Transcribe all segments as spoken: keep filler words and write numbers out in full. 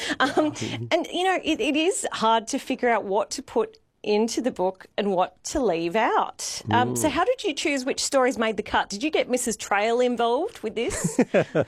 Um, and, you know, it, it is hard to figure out what to put into the book and what to leave out. Um, so how did you choose which stories made the cut? Did you get Missus Trail involved with this?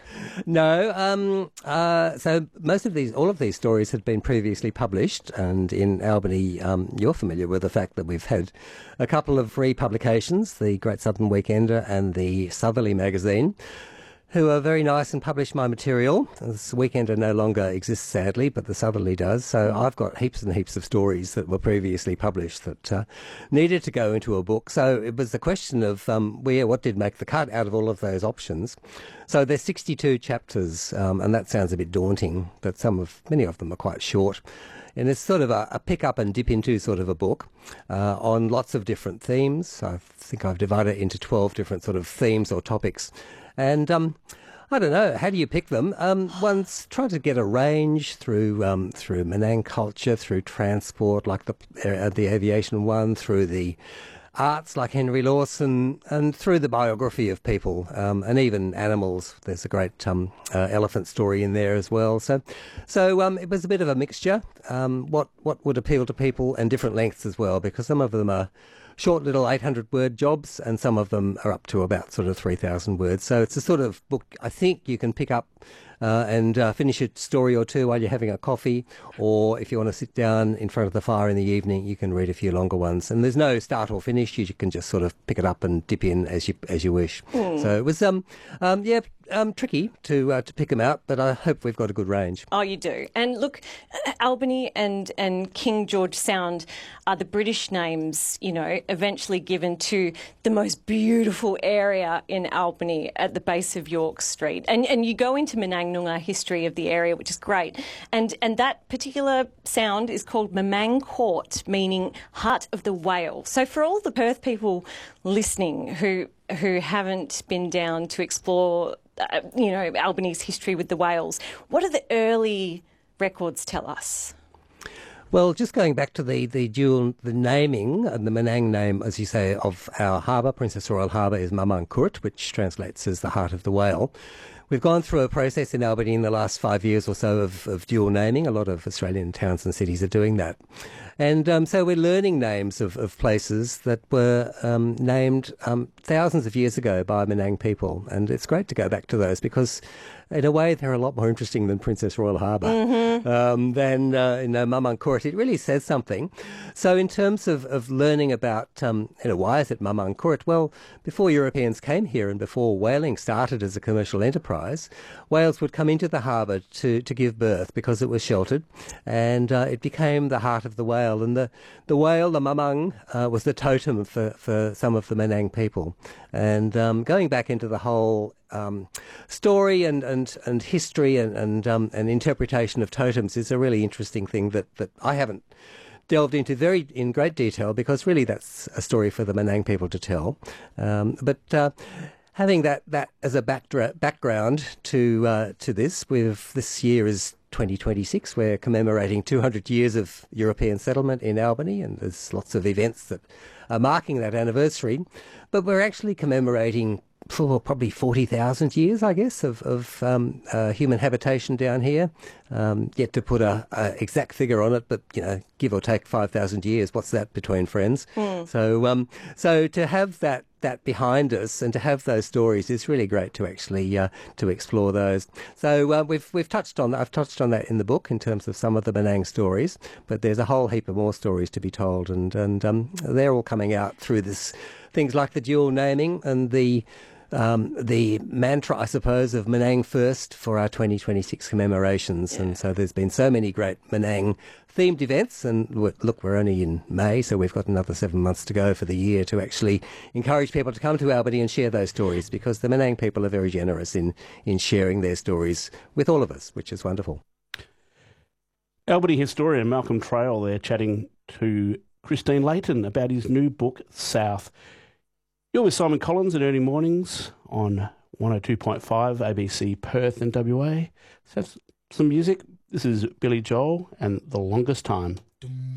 No. Um, uh, so most of these, all of these stories had been previously published, and in Albany, um, you're familiar with the fact that we've had a couple of free publications, the Great Southern Weekender and the Southerly magazine, who are very nice and publish my material. This Weekender no longer exists, sadly, but the Southerly does. So I've got heaps and heaps of stories that were previously published that uh, needed to go into a book. So it was the question of um, where, what did make the cut out of all of those options. So there's sixty-two chapters, um, and that sounds a bit daunting, but some of many of them are quite short. And it's sort of a, a pick up and dip into sort of a book uh, on lots of different themes. I think I've divided it into twelve different sort of themes or topics. And um, I don't know, how do you pick them? Um, one's trying to get a range through um, through Menang culture, through transport, like the uh, the aviation one, through the arts, like Henry Lawson, and through the biography of people, um, and even animals. There's a great um, uh, elephant story in there as well. So, so um, it was a bit of a mixture. Um, what what would appeal to people, and different lengths as well, because some of them are short little eight hundred word jobs, and some of them are up to about sort of three thousand words. So it's a sort of book I think you can pick up uh, and uh, finish a story or two while you're having a coffee, or if you want to sit down in front of the fire in the evening, you can read a few longer ones. And there's no start or finish. You can just sort of pick it up and dip in as you as you wish. Mm. So it was um um yeah um tricky to uh, to pick them out, but I hope we've got a good range. Oh, you do. And look, Albany and and King George Sound are the British names, you know, eventually given to the most beautiful area in Albany at the base of York Street. And and you go into Menang Noongar history of the area, which is great. And and that particular sound is called Mamang Court, meaning heart of the whale. So for all the Perth people listening who who haven't been down to explore, uh, you know, Albany's history with the whales, what do the early records tell us? Well, just going back to the, the dual, the naming, and the Menang name, as you say, of our harbour, Princess Royal Harbour, is Mamang Court, which translates as the heart of the whale. We've gone through a process in Albany in the last five years or so of, of dual naming. A lot of Australian towns and cities are doing that. And um, so we're learning names of, of places that were um, named um, thousands of years ago by Menang people. And it's great to go back to those because, in a way, they're a lot more interesting than Princess Royal Harbour, mm-hmm. um, than, uh, you know, Mamang Court. It really says something. So in terms of, of learning about, um, you know, why is it Mamang Court? Well, before Europeans came here and before whaling started as a commercial enterprise, whales would come into the harbour to, to give birth because it was sheltered, and uh, it became the heart of the whale. And the, the whale, the mamang, uh, was the totem for, for some of the Menang people. And um, going back into the whole um, story and, and, and history and, and, um, and interpretation of totems is a really interesting thing that, that I haven't delved into very in great detail, because really that's a story for the Menang people to tell. Um, but uh, having that, that as a backdra- background to uh, to this, we've this year is twenty twenty-six. We're commemorating two hundred years of European settlement in Albany, and there's lots of events that are marking that anniversary. But we're actually commemorating for probably forty thousand years, I guess, of, of um, uh, human habitation down here. Um, yet to put a, a exact figure on it, but, you know, give or take five thousand years. What's that between friends? Mm. So, um, so to have that that behind us and to have those stories is really great to actually uh, to explore those. So uh, we've we've touched on I've touched on that in the book in terms of some of the Menang stories, but there's a whole heap of more stories to be told, and and um, they're all coming out through this things like the dual naming and the Um, the mantra, I suppose, of Menang First for our twenty twenty-six commemorations. Yeah. And so there's been so many great Menang-themed events. And look, we're only in May, so we've got another seven months to go for the year to actually encourage people to come to Albany and share those stories, because the Menang people are very generous in, in sharing their stories with all of us, which is wonderful. Albany historian Malcolm Trail there chatting to Christine Layton about his new book, South. You're with Simon Collins at Early Mornings on one oh two point five A B C Perth and W A. Let's have some music. This is Billy Joel and The Longest Time.